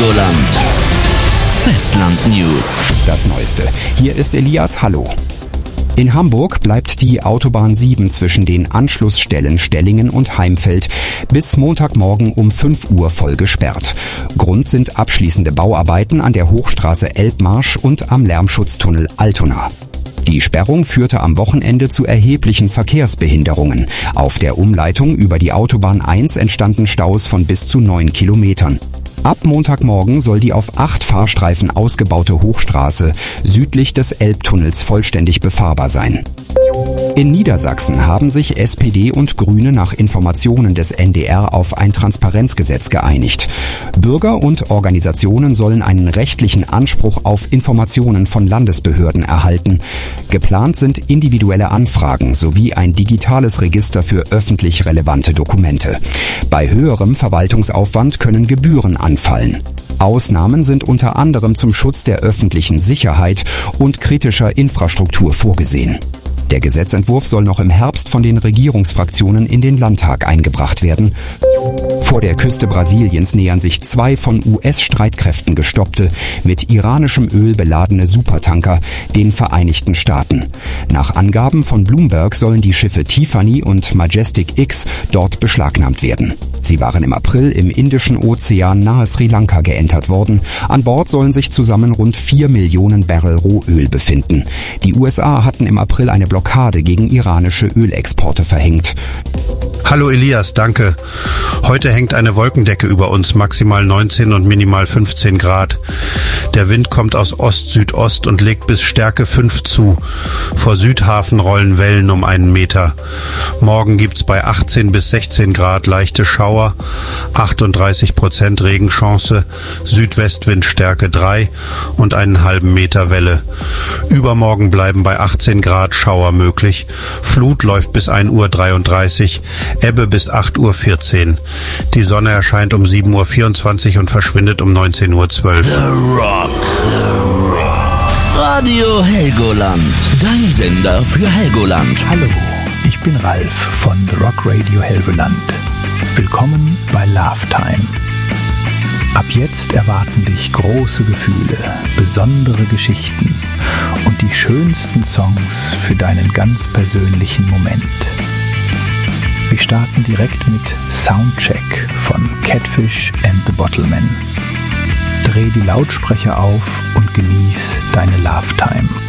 Helgoland. Festland News. Das Neueste. Hier ist Elias, hallo. In Hamburg bleibt die Autobahn 7 zwischen den Anschlussstellen Stellingen und Heimfeld bis Montagmorgen um 5 Uhr voll gesperrt. Grund sind abschließende Bauarbeiten an der Hochstraße Elbmarsch und am Lärmschutztunnel Altona. Die Sperrung führte am Wochenende zu erheblichen Verkehrsbehinderungen. Auf der Umleitung über die Autobahn 1 entstanden Staus von bis zu 9 Kilometern. Ab Montagmorgen soll die auf 8 Fahrstreifen ausgebaute Hochstraße südlich des Elbtunnels vollständig befahrbar sein. In Niedersachsen haben sich SPD und Grüne nach Informationen des NDR auf ein Transparenzgesetz geeinigt. Bürger und Organisationen sollen einen rechtlichen Anspruch auf Informationen von Landesbehörden erhalten. Geplant sind individuelle Anfragen sowie ein digitales Register für öffentlich relevante Dokumente. Bei höherem Verwaltungsaufwand können Gebühren anfallen. Ausnahmen sind unter anderem zum Schutz der öffentlichen Sicherheit und kritischer Infrastruktur vorgesehen. Der Gesetzentwurf soll noch im Herbst von den Regierungsfraktionen in den Landtag eingebracht werden. Vor der Küste Brasiliens nähern sich 2 von US-Streitkräften gestoppte, mit iranischem Öl beladene Supertanker den Vereinigten Staaten. Nach Angaben von Bloomberg sollen die Schiffe Tiffany und Majestic X dort beschlagnahmt werden. Sie waren im April im Indischen Ozean nahe Sri Lanka geentert worden. An Bord sollen sich zusammen rund 4 Millionen Barrel Rohöl befinden. Die USA hatten im April eine Blockade gegen iranische Ölexporte verhängt. Hallo Elias, danke. Heute hängt eine Wolkendecke über uns, maximal 19 und minimal 15 Grad. Der Wind kommt aus Ost-Südost und legt bis Stärke 5 zu. Vor Südhafen rollen Wellen um 1 Meter. Morgen gibt's bei 18 bis 16 Grad leichte Schauer, 38% Regenchance, Südwestwind Stärke 3 und einen halben Meter Welle. Übermorgen bleiben bei 18 Grad Schauer möglich. Flut läuft bis 1:33 Uhr, Ebbe bis 8:14 Uhr. Die Sonne erscheint um 7:24 Uhr und verschwindet um 19:12 Uhr. The Rock. Radio Helgoland. Dein Sender für Helgoland. Hallo, ich bin Ralf von The Rock Radio Helgoland. Willkommen bei Love Time. Ab jetzt erwarten dich große Gefühle, besondere Geschichten und die schönsten Songs für deinen ganz persönlichen Moment. Wir starten direkt mit Soundcheck von Catfish and the Bottlemen. Dreh die Lautsprecher auf und genieß deine Love Time.